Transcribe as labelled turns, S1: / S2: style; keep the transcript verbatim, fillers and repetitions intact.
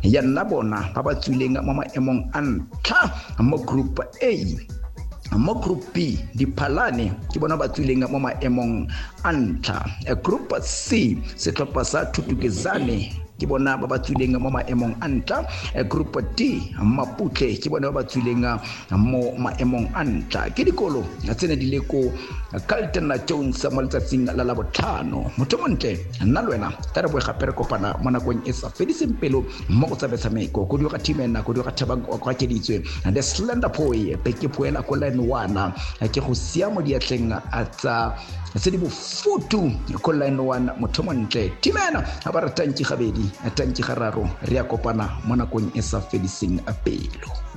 S1: ya nna bona ba ba tswileng mo maemong a ntlha mo group A. Mo group B Diphalane ke bona ba tswileng mo maemong a ntlha. Group C setlhopha sa Thutukizane ke bona ba ba tswileng mo maemong a ntlha. Group D Maputle ke bona ba ba tswileng mo maemong a ntlha. Ke dikolo tsene di le ko Carleton Jones mo letsatsing la la botlhano. Motho montle nna le wena tare bo gape re kopana mo nakong e sa fediseng pelo mo go tsabetsameko go diga timena go diga thabang go ka keditswe the slender boy peke poela ko line one ke go sia mo diatleng a tsa se di bofutu ko line one. Motho montle timena a ba ratang ke gabedi a tantsi gararo re a kopana mo nakong e sa fediseng pelo.